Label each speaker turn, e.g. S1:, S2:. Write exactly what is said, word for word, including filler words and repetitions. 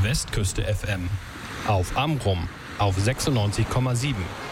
S1: Westküste F M, auf Amrum auf sechsundneunzig Komma sieben.